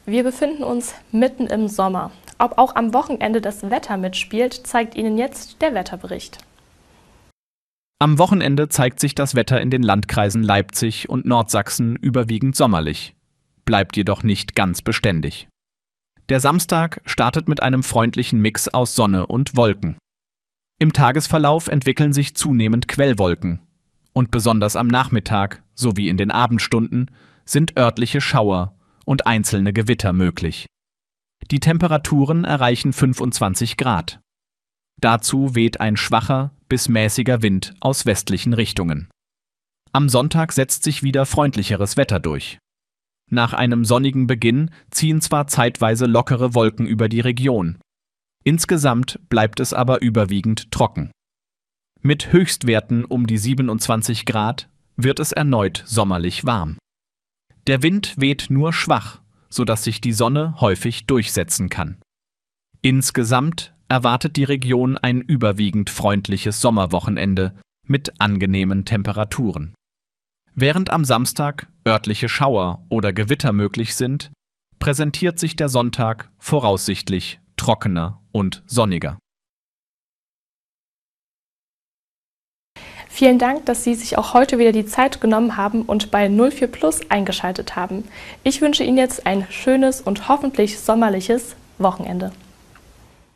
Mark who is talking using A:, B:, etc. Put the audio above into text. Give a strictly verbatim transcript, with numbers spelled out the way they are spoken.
A: Wir befinden uns mitten im Sommer. Ob auch am Wochenende das Wetter mitspielt, zeigt Ihnen jetzt der Wetterbericht.
B: Am Wochenende zeigt sich das Wetter in den Landkreisen Leipzig und Nordsachsen überwiegend sommerlich, bleibt jedoch nicht ganz beständig. Der Samstag startet mit einem freundlichen Mix aus Sonne und Wolken. Im Tagesverlauf entwickeln sich zunehmend Quellwolken und besonders am Nachmittag sowie in den Abendstunden sind örtliche Schauer und einzelne Gewitter möglich. Die Temperaturen erreichen fünfundzwanzig Grad. Dazu weht ein schwacher bis mäßiger Wind aus westlichen Richtungen. Am Sonntag setzt sich wieder freundlicheres Wetter durch. Nach einem sonnigen Beginn ziehen zwar zeitweise lockere Wolken über die Region. Insgesamt bleibt es aber überwiegend trocken. Mit Höchstwerten um die siebenundzwanzig Grad wird es erneut sommerlich warm. Der Wind weht nur schwach, sodass sich die Sonne häufig durchsetzen kann. Insgesamt erwartet die Region ein überwiegend freundliches Sommerwochenende mit angenehmen Temperaturen. Während am Samstag örtliche Schauer oder Gewitter möglich sind, präsentiert sich der Sonntag voraussichtlich trockener und sonniger.
A: Vielen Dank, dass Sie sich auch heute wieder die Zeit genommen haben und bei null vier Plus eingeschaltet haben. Ich wünsche Ihnen jetzt ein schönes und hoffentlich sommerliches Wochenende.